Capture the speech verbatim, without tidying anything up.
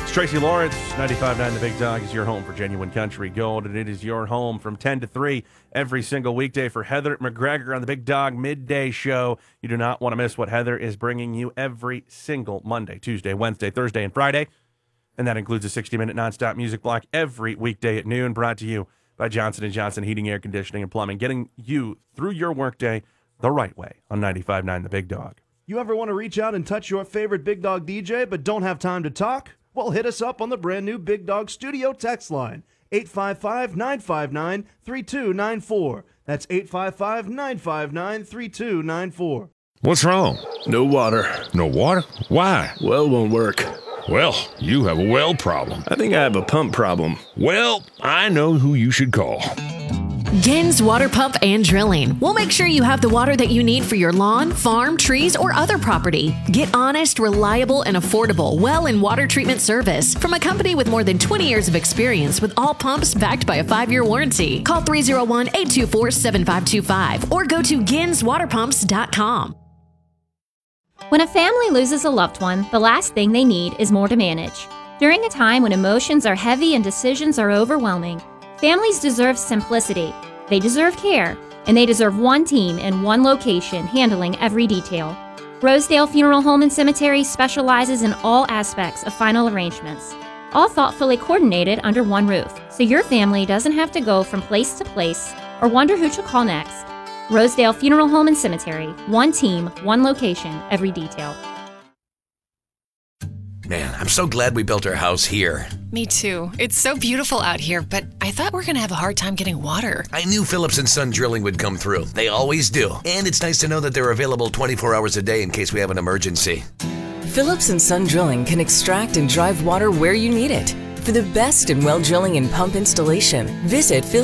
It's Tracy Lawrence, ninety-five point nine The Big Dog is your home for genuine country gold, and it is your home from ten to three every single weekday for Heather McGregor on the Big Dog Midday Show. You do not want to miss what Heather is bringing you every single Monday, Tuesday, Wednesday, Thursday, and Friday. And that includes a sixty-minute nonstop music block every weekday at noon, brought to you by Johnson and Johnson Heating, Air Conditioning, and Plumbing, getting you through your workday the right way on ninety-five point nine The Big Dog. You ever want to reach out and touch your favorite Big Dog D J but don't have time to talk? Well, hit us up on the brand new Big Dog Studio text line, eight five five, nine five nine, three two nine four. That's eight five five, nine five nine, three two nine four. What's wrong? No water. No water? Why? Well won't work. Well, you have a well problem. I think I have a pump problem. Well, I know who you should call. Gens Water Pump and Drilling. We'll make sure you have the water that you need for your lawn, farm, trees, or other property. Get honest, reliable, and affordable well and water treatment service from a company with more than twenty years of experience with all pumps backed by a five-year warranty. Call three oh one, eight two four, seven five two five or go to gens water pumps dot com. When a family loses a loved one, the last thing they need is more to manage. During a time when emotions are heavy and decisions are overwhelming, families deserve simplicity, they deserve care, and they deserve one team in one location handling every detail. Rosedale Funeral Home and Cemetery specializes in all aspects of final arrangements, all thoughtfully coordinated under one roof, so your family doesn't have to go from place to place or wonder who to call next. Rosedale Funeral Home and Cemetery, one team, one location, every detail. Man, I'm so glad we built our house here. Me too. It's so beautiful out here, but I thought we were going to have a hard time getting water. I knew Phillips and Son Drilling would come through. They always do. And it's nice to know that they're available twenty-four hours a day in case we have an emergency. Phillips and Son Drilling can extract and drive water where you need it. For the best in well drilling and pump installation, visit Phillips